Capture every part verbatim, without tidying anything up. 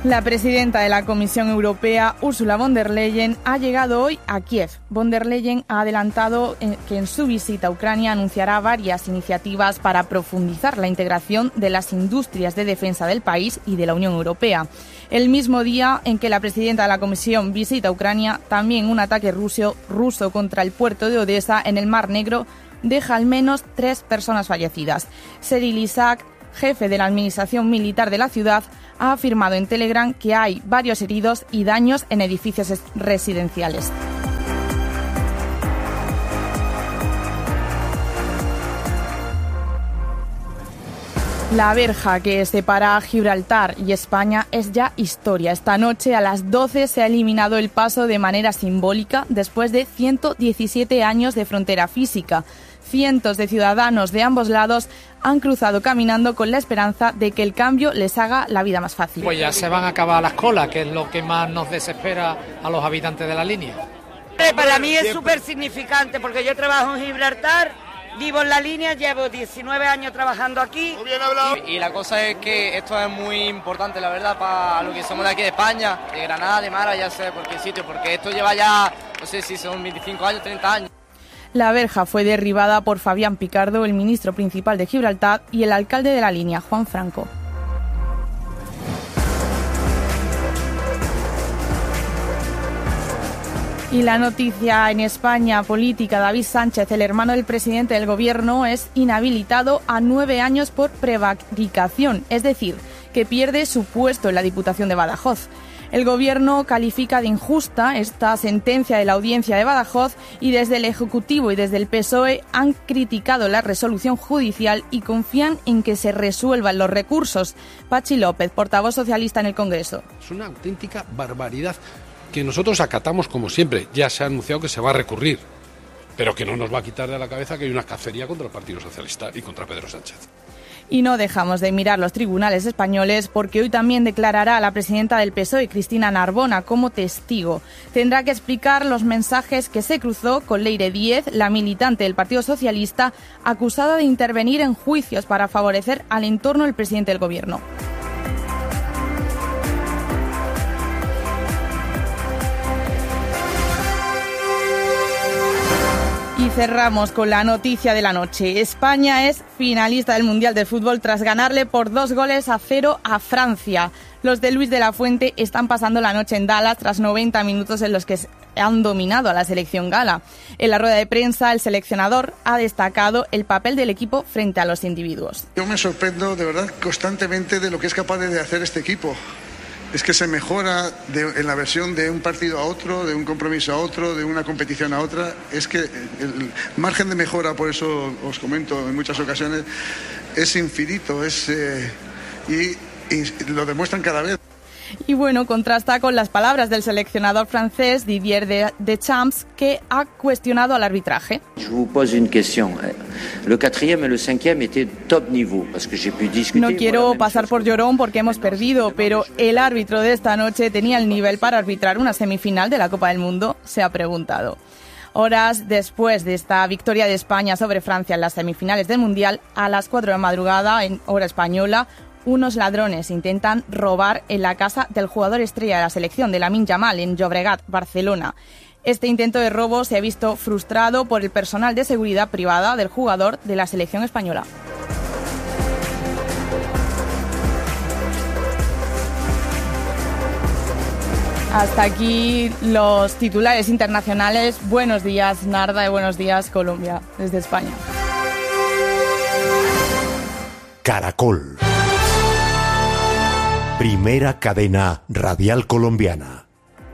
La presidenta de la Comisión Europea, Ursula von der Leyen, ha llegado hoy a Kiev. Von der Leyen ha adelantado que en su visita a Ucrania anunciará varias iniciativas para profundizar la integración de las industrias de defensa del país y de la Unión Europea. El mismo día en que la presidenta de la Comisión visita Ucrania, también un ataque ruso, ruso contra el puerto de Odesa en el Mar Negro deja al menos tres personas fallecidas. Cyril Isaac, jefe de la administración militar de la ciudad, ha afirmado en Telegram que hay varios heridos y daños en edificios residenciales. La verja que separa Gibraltar y España es ya historia. Esta noche a las doce se ha eliminado el paso de manera simbólica después de ciento diecisiete años de frontera física. Cientos de ciudadanos de ambos lados han cruzado caminando con la esperanza de que el cambio les haga la vida más fácil. Pues ya se van a acabar las colas, que es lo que más nos desespera a los habitantes de la línea. Para mí es súper significante porque yo trabajo en Gibraltar, vivo en la línea, llevo diecinueve años trabajando aquí. Muy bien hablado. Y, y la cosa es que esto es muy importante, la verdad, para lo que somos de aquí de España, de Granada, de Málaga, ya sé por qué sitio, porque esto lleva ya, no sé si son veinticinco años, treinta años. La verja fue derribada por Fabián Picardo, el ministro principal de Gibraltar, y el alcalde de la línea, Juan Franco. Y la noticia en España política: David Sánchez, el hermano del presidente del gobierno, es inhabilitado a nueve años por prevaricación, es decir, que pierde su puesto en la Diputación de Badajoz. El Gobierno califica de injusta esta sentencia de la Audiencia de Badajoz y desde el Ejecutivo y desde el P S O E han criticado la resolución judicial y confían en que se resuelvan los recursos. Pachi López, portavoz socialista en el Congreso. Es una auténtica barbaridad que nosotros acatamos como siempre. Ya se ha anunciado que se va a recurrir, pero que no nos va a quitar de la cabeza que hay una cacería contra el Partido Socialista y contra Pedro Sánchez. Y no dejamos de mirar los tribunales españoles porque hoy también declarará a la presidenta del P S O E, Cristina Narbona, como testigo. Tendrá que explicar los mensajes que se cruzó con Leire Díez, la militante del Partido Socialista, acusada de intervenir en juicios para favorecer al entorno del presidente del Gobierno. Y cerramos con la noticia de la noche. España es finalista del Mundial de Fútbol tras ganarle por dos goles a cero a Francia. Los de Luis de la Fuente están pasando la noche en Dallas tras noventa minutos en los que han dominado a la selección gala. En la rueda de prensa, el seleccionador ha destacado el papel del equipo frente a los individuos. Yo me sorprendo de verdad constantemente de lo que es capaz de hacer este equipo. Es que se mejora de, en la versión de un partido a otro, de un compromiso a otro, de una competición a otra. Es que el margen de mejora, por eso os comento en muchas ocasiones, es infinito, es eh, y, y lo demuestran cada vez. Y bueno, contrasta con las palabras del seleccionador francés Didier Deschamps, que ha cuestionado al arbitraje. No quiero pasar por llorón porque hemos perdido, pero ¿el árbitro de esta noche tenía el nivel para arbitrar una semifinal de la Copa del Mundo?, se ha preguntado. Horas después de esta victoria de España sobre Francia en las semifinales del Mundial, a las cuatro de la madrugada, en hora española, unos ladrones intentan robar en la casa del jugador estrella de la selección, de Lamine Yamal, en Llobregat, Barcelona. Este intento de robo se ha visto frustrado por el personal de seguridad privada del jugador de la selección española. Hasta aquí los titulares internacionales. Buenos días, Narda, y buenos días, Colombia, desde España. Caracol. Primera cadena radial colombiana.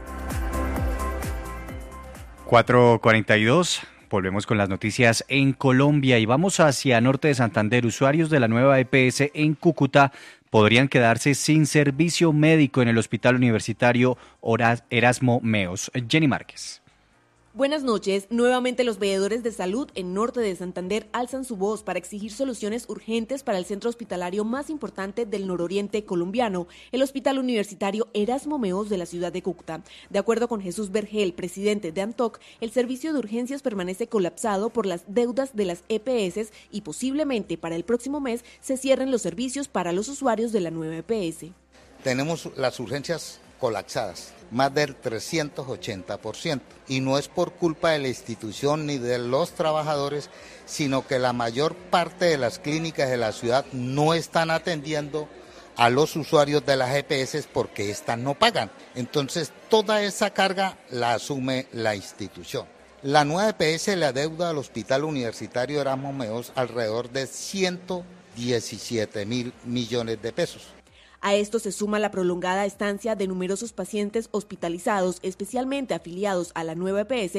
cuatro cuarenta y dos, volvemos con las noticias en Colombia y vamos hacia Norte de Santander. Usuarios de la nueva E P S en Cúcuta podrían quedarse sin servicio médico en el Hospital Universitario Erasmo Meos. Jenny Márquez. Buenas noches. Nuevamente los veedores de salud en Norte de Santander alzan su voz para exigir soluciones urgentes para el centro hospitalario más importante del nororiente colombiano, el Hospital Universitario Erasmo Meos de la ciudad de Cúcuta. De acuerdo con Jesús Vergel, presidente de ANTOC, el servicio de urgencias permanece colapsado por las deudas de las E P S y posiblemente para el próximo mes se cierren los servicios para los usuarios de la nueva E P S. tenemos las urgencias colapsadas, más del trescientos ochenta por ciento. Y no es por culpa de la institución ni de los trabajadores, sino que la mayor parte de las clínicas de la ciudad no están atendiendo a los usuarios de las E P S porque éstas no pagan. Entonces, toda esa carga la asume la institución. La nueva E P S le adeuda al Hospital Universitario Erasmo Meos alrededor de ciento diecisiete mil millones de pesos. A esto se suma la prolongada estancia de numerosos pacientes hospitalizados, especialmente afiliados a la nueva E P S,